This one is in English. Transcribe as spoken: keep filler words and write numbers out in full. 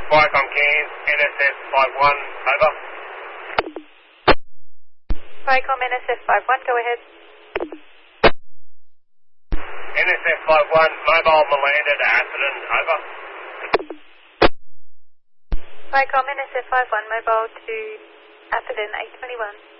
Viacom Cairns, N S F five one, over. Viacom N S F five one, go ahead. N S F five one, mobile Malanda to Atherton, over. Viacom N S F five one, mobile to Atherton eight twenty-one.